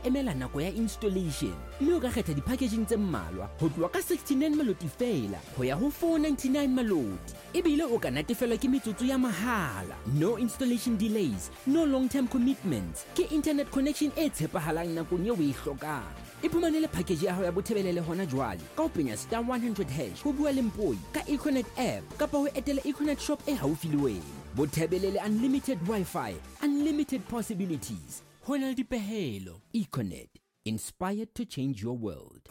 emela nako ya installation mme o ka kgetha di-packaging tse mmalwa ho tloha ka 69 maloti feela ho ya ho 499 maloti ebile o ka natefelwa ke metsotso ya mahala. No installation delays, no long-term commitments, ke internet connection e tshepahalang nakong eo o e hlokang. Iphumanele package ya hao ya bothebelele hona jwale ka ho penya *100# ho bua le Mpoi ka Econet app kapa ho etela Econet shop e haufi le wena. Bothebelele unlimited Wi-Fi, unlimited possibilities. Hona le dipehelo. Econet, inspired to change your world.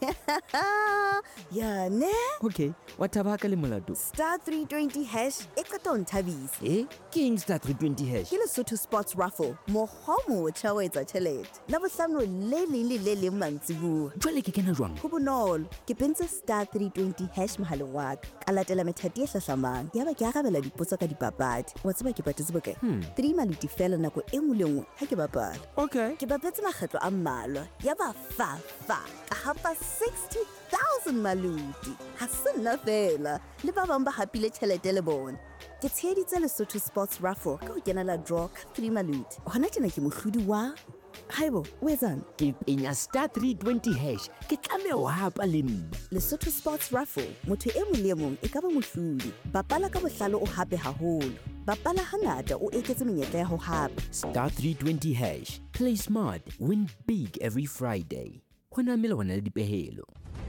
Ya ne? Okay, wa taba ka le molato. *320# e qeta ho nthabisa. Ke eng *320#? Ke Lesotho Sports Raffle, mohomo o tjha o etsa tjhelete. Labohlano le leng le le leng mantsibuwa. Jwale ke kena jwang? Ho bonolo, ke pentse *320# mohaleng wa ka. Ka latela methati e hlahlamang, yaba ke arabela dipotso ka dipapadi. Wa tseba ke patetse bokae? 3 maloti fela nako e nngwe le nngwe ha ke bapala. Okay. Ke bapetse makgetlo a mmalwa, yaba fa ka hapa 60,000 maloti. Ha se nna fela, le ba bang ba hapile tjhelete le bona. Ke tsheheditse Lesotho Sports Raffle ka ho kenela draw ka 3 maloti. Hona tjena ke mohlodi wa Haibo, o etsang? Ke penya *320#, ke tlameha ho hapa le nna. Lesotho Sports Raffle, motho e mong le mong e ka ba mohlodi. Bapala ka bohlalo o hape haholo. Bapala hangata o eketse menyetla ya ho hapa. *320#. Play smart, win big every Friday. Hona mele hona le dipehelo.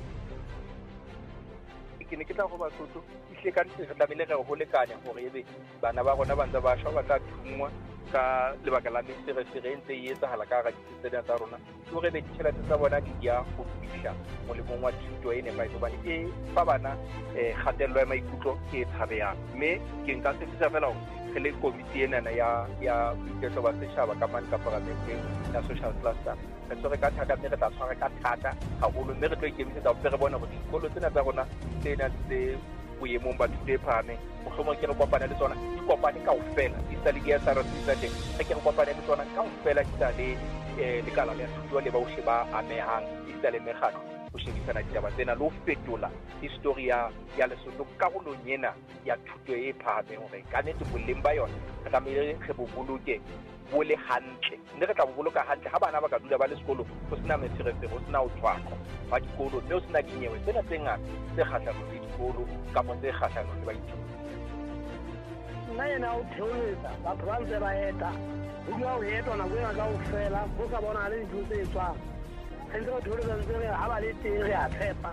Ke ne ke tla go Basotho ihle ka ntse re tlamehile re go lekanya gore ebe bana ba rona ba ntse ba shwa ba tla thungwa ka lebaka la mesere ntse e etsahala ka ga ditsetsa tsa rona ke gore be ditšhelete tsa bona di ya go fihla molemong wa thuto e nepagetse hobane e fa bana kgatello ya maikutlo ke e tshabeyang mme ke nka se fela re le komiti enana ya boiketlo ba setšhaba ka mane ka paramenteng ya social cluster re tshwere ka thata mme re tla tshwara ka thata haholo mme re tlo ikemisetsa go re bona gore dikolo tsena tsa rona tsena tse boemong ba thuto e phahameng mohlomong ke re kopane le tsona di kopane kaofela di sa le ke ya sarasisa teng re ke re kopane le tsona kaofela di sa le lekala la thuto le ba ohle ba amehang di sa le mekgatlo ho shebisana ditaba tsena le ho fetola history ya Lesotho karolong ena ya thuto e phahameng hore ka nnete boleng ba yona re tlamehile re bo boloke bo le hantle mme re tla bo boloka hantle ha bana ba ka dula ba le sekolo ho sena meferefere ho sena ho tshwakwa ba dikolo mme ho sena dinyewe tsena tse ngata tse kgahlanong le dikolo kapa tse kgahlanong le baithuti. Nna yena o theoletsa batho ba ntse ba eta ho dula ho etwa nako ena kaofela ho sa bona le dintho tse etswang re ntse ba theoletsa ntse re ha ba le teng re a tshepa.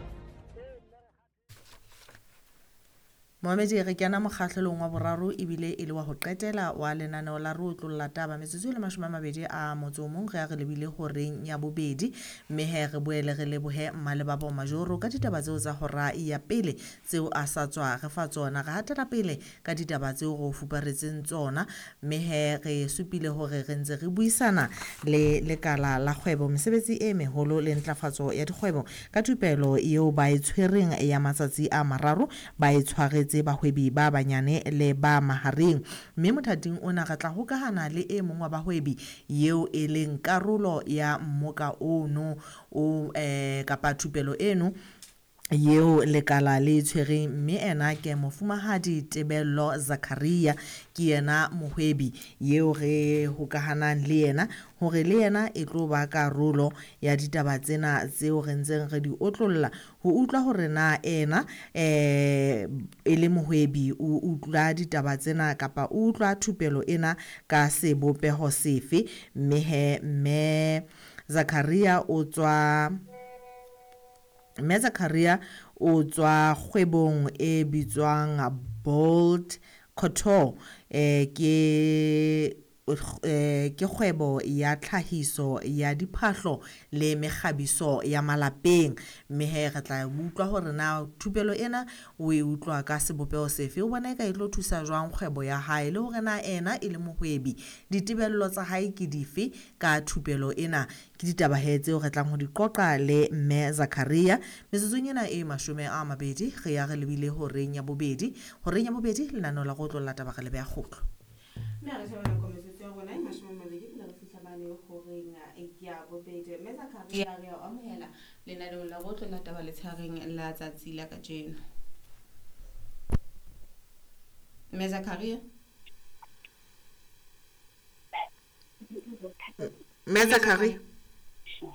Mohamedi re kena mokgahlelong wa boraro ebile e le wa ho qetela wa lenaneo la re otlolla taba metsotso le 20 a motso o mong re a re lebile horeng ya bobedi mme he re boele re lebohe mmale ba bo majoro ka ditaba tseo tsa hora ya pele tseo a sa tswa re fa tsona ga hatela pele ka ditaba tseo go fuparetseng tsona mme he re supile hore re ntse re buisana le lekala la kgwebo mesebetsi e meholo le ntlafatso ya dikgwebo ka tupelo eo ba e tshwereng ya matsatsi a mararo ba e tshwaretse bahwebi ba banyane le ba mahareng mme mothating ona ga tla hokahana le e mong wa bahwebi yeo e leng karolo ya mmoka ono o kapa thupelo eno yeo lekala le tshwereng mme ena ke mofumahadi Tebello Zakaria ke yena mohwebi yeo re hokahanang le yena hore le yena e tlo ba karolo ya ditaba tsena tseo re ntseng re di otlolla ho utlwa hore na ena e le mohwebi o utlwa ditaba tsena kapa o utlwa thupelo ena ka sebopeho sefe mme Zakaria o tswa Zakaria o tswa kgwebong e bitswang Bold Couture ke kgwebo ya tlhahiso ya diphahlo le mekgabiso ya malapeng mme he re tla utlwa hore na thupelo ena o e utlwa ka sebopeo sefe o bona ka itlo thusa jwang kgwebo ya hae le hore na ena e le mohwebi ditebello tsa hae ke dife ka thupelo ena ke ditaba tseo re tlang ho di qoqa le mme Zakaria metsotsong ena e 20 re ya re lebile horeng ya bobedi lenaneo la go tlolla taba ga le be a khotlo mme re shebana kometso ya rona e 20 le fihla bane horeng ya bobedi mme Zakaria re a amohela lenaneo la go tlolla taba le tshareng la tsatsi la kajeno mme Zakaria Zakaria